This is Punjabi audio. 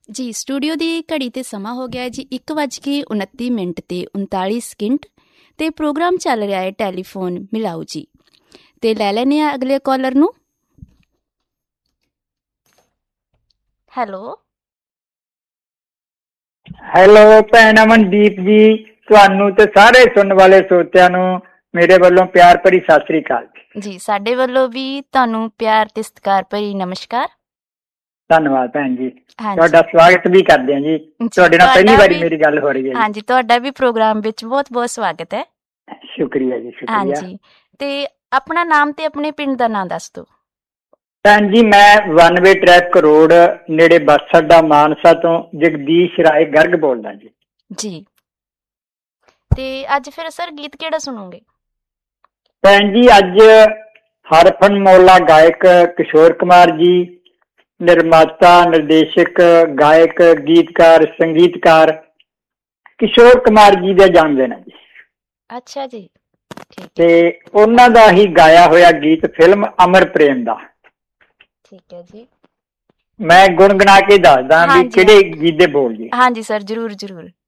ਜੀ ਸਟੂਡੀਓ ਦੀ ਘੜੀ ਤੇ ਸਮਾਂ ਹੋ ਗਿਆ ਜੀ 1:29 ਤੇ 39 ਸਕਿੰਟ ਤੇ ਪ੍ਰੋਗਰਾਮ ਚੱਲ ਰਿਹਾ ਹੈ ਟੈਲੀਫੋਨ ਮਿਲਾਓ ਜੀ। ਤੇ ਲੈ ਲੈਨੇ ਆ ਅਗਲੇ ਕਾਲਰ ਨੂੰ। ਹੈਲੋ ਹੈਲੋ ਭੈਣ ਅਮਨਦੀਪ ਜੀ, ਤੁਹਾਨੂੰ ਤੇ ਸਾਰੇ ਸੁਣਨ ਵਾਲੇ ਸਰੋਤਿਆਂ ਨੂੰ ਮੇਰੇ ਵੱਲੋਂ ਪਿਆਰ ਭਰੀ ਸਤਿ ਸ੍ਰੀ ਅਕਾਲ ਜੀ। ਸਾਡੇ ਵੱਲੋਂ ਵੀ ਤੁਹਾਨੂੰ ਪਿਆਰ ਤੇ ਸਤਿਕਾਰ ਭਰੀ ਨਮਸਕਾਰ। ਧੰਨਵਾਦ ਭੈਣ ਜੀ, ਤੁਹਾਡਾ ਸਵਾਗਤ ਵੀ ਕਰਦੇ ਹਾਂ ਜੀ। ਤੁਹਾਡੇ ਨਾਲ ਪਹਿਲੀ ਵਾਰੀ ਮੇਰੀ ਗੱਲ ਹੋ ਰਹੀ ਹੈ। ਹਾਂਜੀ, ਤੁਹਾਡਾ ਵੀ ਪ੍ਰੋਗਰਾਮ ਵਿੱਚ ਬਹੁਤ ਬਹੁਤ ਸਵਾਗਤ ਹੈ। ਸ਼ੁਕਰੀਆ ਜੀ, ਸ਼ੁਕਰੀਆ। ਹਾਂਜੀ, ਤੇ ਆਪਣਾ ਨਾਮ ਤੇ ਆਪਣੇ ਪਿੰਡ ਦਾ ਨਾਂ ਦੱਸ ਦਿਓ। ਭੈਣ ਜੀ, ਮੈਂ 92 ਟ੍ਰੈਫਿਕ ਰੋਡ ਨੇੜੇ ਬੱਸ ਅੱਡਾ ਮਾਨਸਾ ਤੋਂ ਜਗਦੀਸ਼ ਰਾਏ ਗਰਗ ਬੋਲਦਾ ਜੀ। ਜੀ, ਤੇ ਅੱਜ ਫਿਰ ਸਰ ਗੀਤ ਕਿਹੜਾ ਸੁਣੋਗੇ? ਭੈਣ ਜੀ, ਅੱਜ ਹਰਫਨ ਮੌਲਾ ਗਾਇਕ ਕਿਸ਼ੋਰ ਕੁਮਾਰ ਜੀ, ਨਿਰਮਾਤਾ, ਨਿਰਦੇਸ਼ਕ, ਗਾਇਕ, ਗੀਤਕਾਰ, ਸੰਗੀਤਕਾਰ ਕਿਸ਼ੋਰ ਕੁਮਾਰ ਜੀ ਦਾ ਜਨਮ ਦਿਨ ਹੈ ਜੀ। ਅੱਛਾ ਜੀ, ਤੇ ਉਹਨਾਂ ਦਾ ਹੀ ਗਾਇਆ ਹੋਇਆ ਗੀਤ ਫਿਲਮ ਅਮਰ ਪ੍ਰੇਮ ਦਾ। ਠੀਕ ਹੈ ਜੀ, ਮੈਂ ਗੁਣਗੁਣਾ ਕੇ ਦੱਸਦਾ ਵੀ ਕਿਹੜੇ ਗੀਤ ਦੇ ਬੋਲ ਜੀ। ਹਾਂਜੀ ਸਰ, ਜਰੂਰ ਜਰੂਰ।